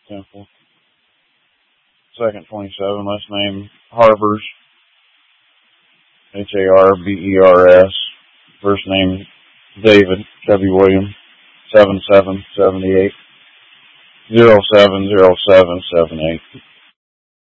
Temple. Second 27, last name Harbers, Harbers. First name David, W. William, 7778 070778.